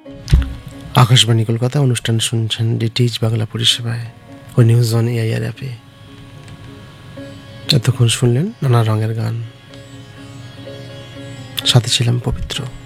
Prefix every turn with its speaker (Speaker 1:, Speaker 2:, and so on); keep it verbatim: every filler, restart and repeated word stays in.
Speaker 1: আকাশবাণী কলকাতা অনুষ্ঠান শুনছেন ডিটিএইচ বাংলা পরিষেবায় ও নিউজ অন এআইআর অ্যাপে। এতক্ষণ শুনলেন নানা রঙের গান, সাথে ছিলাম পবিত্র।